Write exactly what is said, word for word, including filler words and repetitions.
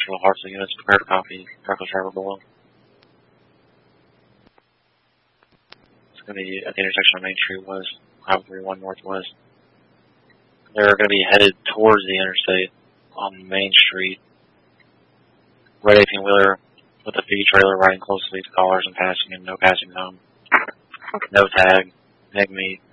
Nashville, Hartsville units, prepare to copy. Reckless driver below. It's going to be at the intersection of Main Street West, Highway thirty-one Northwest. They're going to be headed towards the interstate on Main Street. Red eighteen-wheeler with a feed trailer riding closely to callers and passing and no passing zone. No tag, neg meet.